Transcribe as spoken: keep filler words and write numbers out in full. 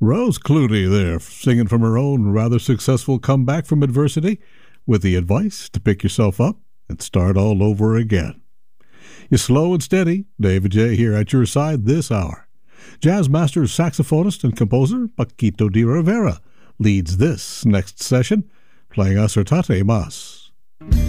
Rose Clooney there, singing from her own rather successful comeback from adversity with the advice to pick yourself up and start all over again. You're slow and steady. David J. here at your side this hour. Jazz master, saxophonist, and composer Paquito D'Rivera leads this next session, playing Acertate Mas.